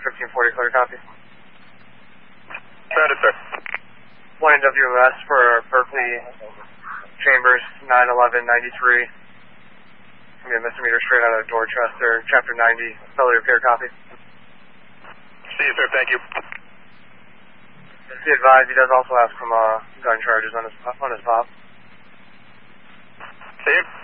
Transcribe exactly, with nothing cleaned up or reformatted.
fifteen forty, clear copy. Found it, sir. one in W M S for Berkeley Chambers, nine eleven ninety-three. Give me a misdemeanor straight out of Dorchester, Chapter ninety, belly repair copy. See you, sir. Thank you. Be advised, he does also have some uh, gun charges on his on his pop. See you.